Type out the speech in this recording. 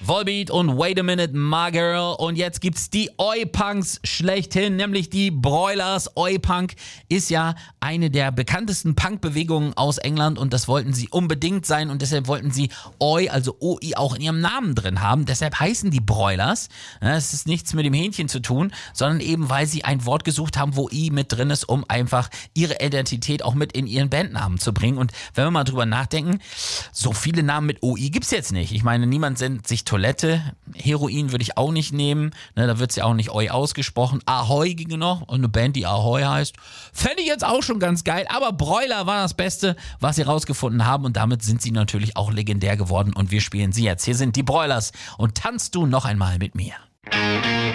Volbeat und Wait a Minute, My Girl. Und jetzt gibt's die Oi-Punks schlechthin, nämlich die Broilers. Oi-Punk ist ja eine der bekanntesten Punk-Bewegungen aus England und das wollten sie unbedingt sein und deshalb wollten sie Oi, also OI, auch in ihrem Namen drin haben. Deshalb heißen die Broilers. Es ist nichts mit dem Hähnchen zu tun, sondern eben, weil sie ein Wort gesucht haben, wo I mit drin ist, um einfach ihre Identität auch mit in ihren Bandnamen zu bringen. Und wenn wir mal drüber nachdenken, so viele Namen mit OI gibt's jetzt nicht. Ich meine, niemand nennt sich Toilette. Heroin würde ich auch nicht nehmen. Da wird's ja auch nicht Oi ausgesprochen. Ahoi ginge noch. Und eine Band, die Ahoi heißt. Fände ich jetzt auch schon ganz geil. Aber Broiler war das Beste, was sie rausgefunden haben. Und damit sind sie natürlich auch legendär geworden. Und wir spielen sie jetzt. Hier sind die Broilers. Und tanzt du noch einmal mit mir.